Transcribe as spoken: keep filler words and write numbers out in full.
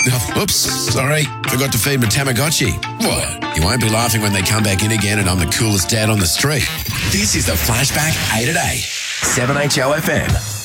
Oh, oops, sorry. Forgot to feed my Tamagotchi. What? You won't be laughing when they come back in again and I'm the coolest dad on the street. This is the Flashback eight at eight. seven H O F M.